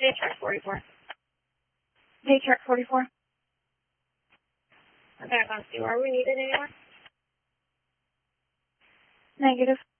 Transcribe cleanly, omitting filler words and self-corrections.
Paycheck 44. Paycheck 44. Back on Steve. Are we needed anywhere? Negative.